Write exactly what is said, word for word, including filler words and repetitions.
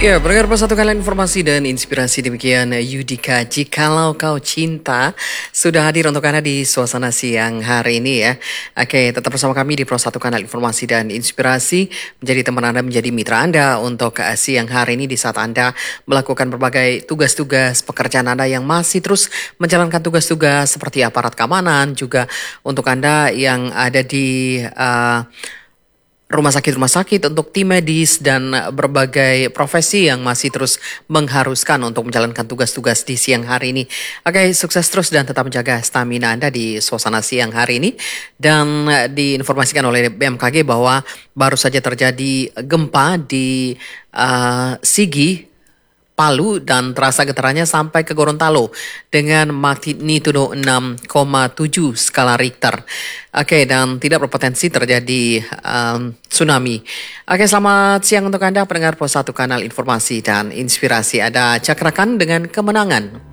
Ya, pendengar satu kalian informasi dan inspirasi demikian Yudika. Jikalau kau cinta sudah hadir untuk Anda di suasana siang hari ini ya. Oke, tetap bersama kami di Pro satu Kanal Informasi dan Inspirasi. Menjadi teman Anda, menjadi mitra Anda untuk uh, siang hari ini di saat Anda melakukan berbagai tugas-tugas pekerjaan Anda yang masih terus menjalankan tugas-tugas seperti aparat keamanan. Juga untuk Anda yang ada di Uh, rumah sakit-rumah sakit untuk tim medis dan berbagai profesi yang masih terus mengharuskan untuk menjalankan tugas-tugas di siang hari ini. Oke, sukses terus dan tetap menjaga stamina Anda di suasana siang hari ini. Dan diinformasikan oleh B M K G bahwa baru saja terjadi gempa di uh, Sigi, Palu, dan terasa getarannya sampai ke Gorontalo dengan magnitudo enam koma tujuh skala Richter. Oke, dan tidak berpotensi terjadi um, tsunami. Oke, selamat siang untuk Anda pendengar Pos satu Kanal Informasi dan Inspirasi. Ada cakrakan dengan kemenangan.